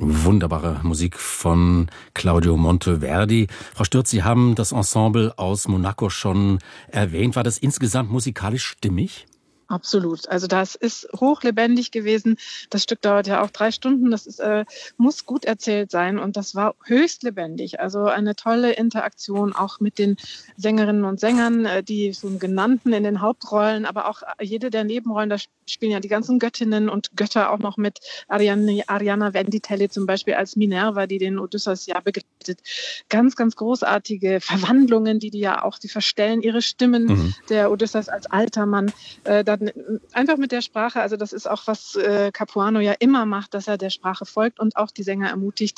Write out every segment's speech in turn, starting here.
Wunderbare Musik von Claudio Monteverdi. Frau Stürz, Sie haben das Ensemble aus Monaco schon erwähnt. War das insgesamt musikalisch stimmig? Absolut. Also das ist hochlebendig gewesen. Das Stück dauert ja auch 3 Stunden. Das ist, muss gut erzählt sein und das war höchst lebendig. Also eine tolle Interaktion auch mit den Sängerinnen und Sängern, die so genannten in den Hauptrollen, aber auch jede der Nebenrollen. Da spielen ja die ganzen Göttinnen und Götter auch noch mit. Arianna Venditelli zum Beispiel als Minerva, die den Odysseus ja begleitet. Ganz, ganz großartige Verwandlungen, die ja auch, die verstellen ihre Stimmen. Der Odysseus als alter Mann. Dann einfach mit der Sprache, also das ist auch, was Capuano ja immer macht, dass er der Sprache folgt und auch die Sänger ermutigt,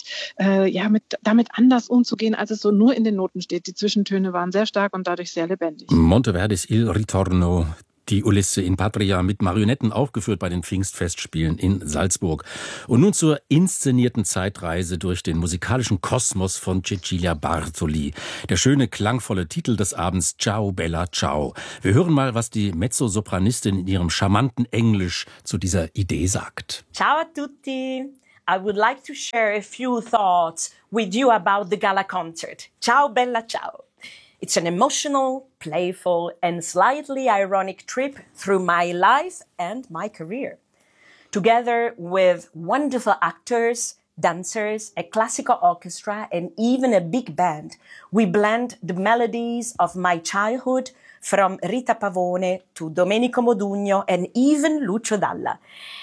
damit anders umzugehen, als es so nur in den Noten steht. Die Zwischentöne waren sehr stark und dadurch sehr lebendig. Monteverdis Il Ritorno, die Ulisse in Patria, mit Marionetten aufgeführt bei den Pfingstfestspielen in Salzburg. Und nun zur inszenierten Zeitreise durch den musikalischen Kosmos von Cecilia Bartoli. Der schöne, klangvolle Titel des Abends, Ciao Bella Ciao. Wir hören mal, was die Mezzosopranistin in ihrem charmanten Englisch zu dieser Idee sagt. Ciao a tutti! I would like to share a few thoughts with you about the gala concert. Ciao Bella Ciao! It's an emotional, playful and slightly ironic trip through my life and my career. Together with wonderful actors, dancers, a classical orchestra and even a big band, we blend the melodies of my childhood from Rita Pavone to Domenico Modugno and even Lucio Dalla.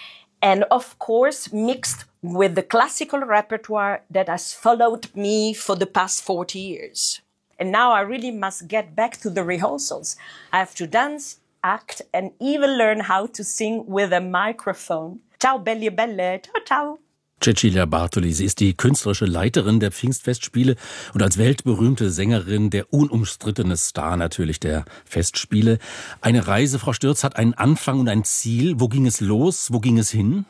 And of course, mixed with the classical repertoire that has followed me for the past 40 years. And now I really must get back to the rehearsals. I have to dance, act, and even learn how to sing with a microphone. Ciao, belle, belle. Ciao, ciao. Cecilia Bartoli, sie ist die künstlerische Leiterin der Pfingstfestspiele und als weltberühmte Sängerin der unumstrittene Star natürlich der Festspiele. Eine Reise, Frau Stürz, hat einen Anfang und ein Ziel. Wo ging es los? Wo ging es hin?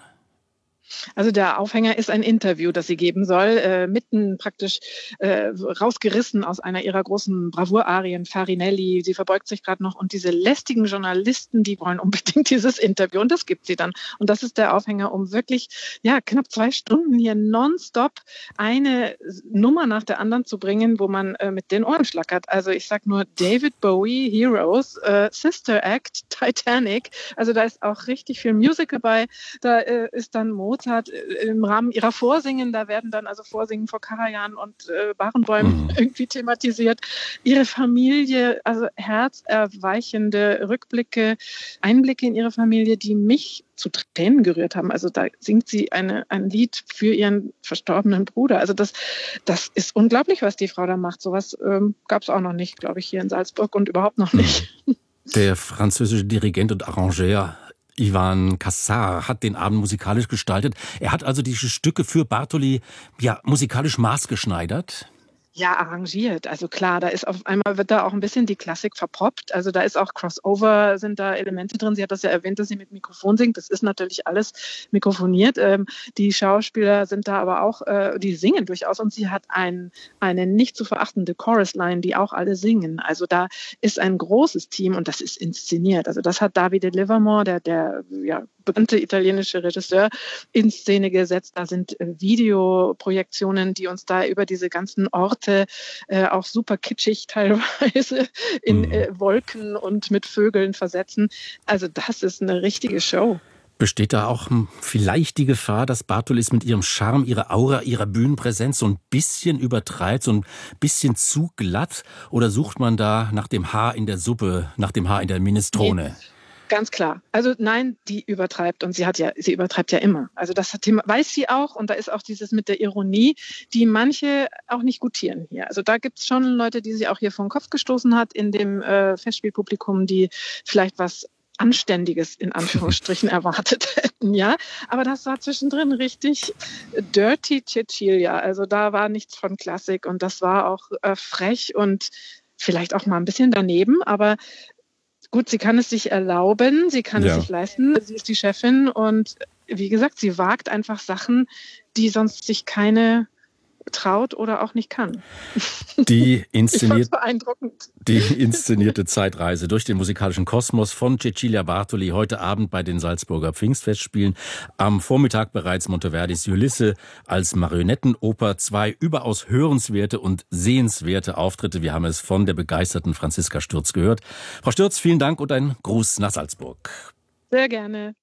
Also der Aufhänger ist ein Interview, das sie geben soll, mitten praktisch rausgerissen aus einer ihrer großen Bravour-Arien, Farinelli. Sie verbeugt sich gerade noch und diese lästigen Journalisten, die wollen unbedingt dieses Interview und das gibt sie dann. Und das ist der Aufhänger, um wirklich knapp 2 Stunden hier nonstop eine Nummer nach der anderen zu bringen, wo man mit den Ohren schlackert. Also ich sag nur David Bowie, Heroes, Sister Act, Titanic. Also da ist auch richtig viel Musical bei. Da ist dann Mozart im Rahmen ihrer Vorsingen, da werden dann also Vorsingen vor Karajan und Barenbäumen irgendwie thematisiert. Ihre Familie, also herzerweichende Rückblicke, Einblicke in ihre Familie, die mich zu Tränen gerührt haben. Also da singt sie ein Lied für ihren verstorbenen Bruder. Also das ist unglaublich, was die Frau da macht. Sowas gab es auch noch nicht, glaube ich, hier in Salzburg und überhaupt noch nicht. Der französische Dirigent und Arrangeur Ivan Cassar hat den Abend musikalisch gestaltet. Er hat also diese Stücke für Bartoli musikalisch maßgeschneidert. Ja, arrangiert. Also klar, da ist auf einmal wird da auch ein bisschen die Klassik verpoppt. Also da ist auch Crossover, sind da Elemente drin. Sie hat das ja erwähnt, dass sie mit Mikrofon singt. Das ist natürlich alles mikrofoniert. Die Schauspieler sind da aber auch, die singen durchaus. Und sie hat eine nicht zu verachtende Chorusline, die auch alle singen. Also da ist ein großes Team und das ist inszeniert. Also das hat Davide Livermore, der bekannte italienische Regisseur, in Szene gesetzt. Da sind Videoprojektionen, die uns da über diese ganzen Orte auch super kitschig teilweise in Wolken und mit Vögeln versetzen. Also das ist eine richtige Show. Besteht da auch vielleicht die Gefahr, dass Bartolis mit ihrem Charme, ihrer Aura, ihrer Bühnenpräsenz so ein bisschen übertreibt, so ein bisschen zu glatt? Oder sucht man da nach dem Haar in der Suppe, nach dem Haar in der Minestrone? Nee. Ganz klar. Also nein, die übertreibt und sie übertreibt ja immer. Also das weiß sie auch und da ist auch dieses mit der Ironie, die manche auch nicht gutieren hier. Also da gibt es schon Leute, die sie auch hier vor den Kopf gestoßen hat in dem Festspielpublikum, die vielleicht was Anständiges in Anführungsstrichen erwartet hätten, ja. Aber das war zwischendrin richtig dirty Cecilia. Also da war nichts von Klassik und das war auch frech und vielleicht auch mal ein bisschen daneben, aber gut, sie kann es sich erlauben, sie kann es sich leisten, sie ist die Chefin und wie gesagt, sie wagt einfach Sachen, die sonst sich keine traut oder auch nicht kann. Die beeindruckend. Die inszenierte Zeitreise durch den musikalischen Kosmos von Cecilia Bartoli heute Abend bei den Salzburger Pfingstfestspielen. Am Vormittag bereits Monteverdis Ulisse als Marionettenoper. 2 überaus hörenswerte und sehenswerte Auftritte. Wir haben es von der begeisterten Franziska Stürz gehört. Frau Stürz, vielen Dank und ein Gruß nach Salzburg. Sehr gerne.